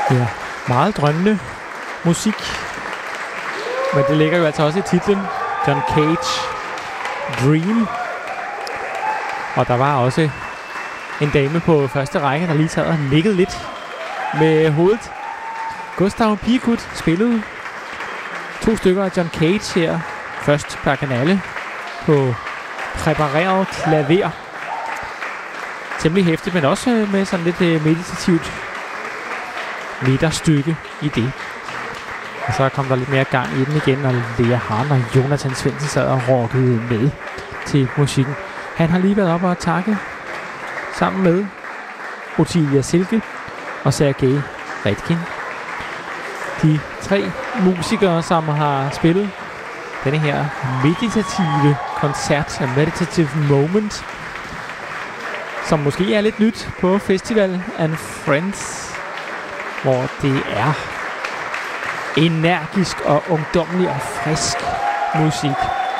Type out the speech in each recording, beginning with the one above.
Ja, meget drømmende musik. Men det ligger jo altså også i titlen. John Cage Dream. Og der var også en dame på første række, der lige sad og nikkede lidt med hovedet. Gustav Piekut spillede 2 stykker af John Cage her. Først Bacchanale på præpareret klaver. Temmelig hæftigt, men også med sådan lidt meditativt midterstykke i det. Og så kom der lidt mere gang i den igen, og Lea Hahn og Jonathan Svendsen sad og rockede med til musikken. Han har lige været oppe og takke sammen med Ottilia Silke og Sergej Redkin. De 3 musikere, som har spillet denne her meditative koncert, A Meditative Moment, som måske er lidt nyt på Festival and Friends, hvor det er energisk og ungdommelig og frisk musik.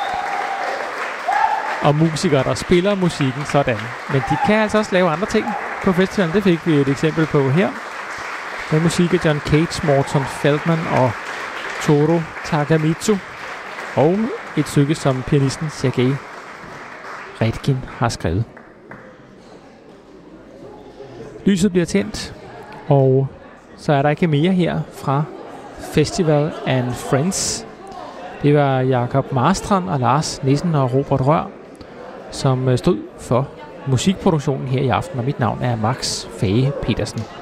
Og musikere, der spiller musikken sådan. Men de kan altså også lave andre ting på festivalen. Det fik vi et eksempel på her. Med musik af John Cage, Morton Feldman og Toru Takemitsu. Og et stykke, som pianisten Sergej Redkin har skrevet. Lyset bliver tændt, og så er der ikke mere her fra Festival and Friends. Det var Jakob Marstrand og Lars Nissen og Robert Rør, som stod for musikproduktionen her i aften, og mit navn er Max Fage Petersen.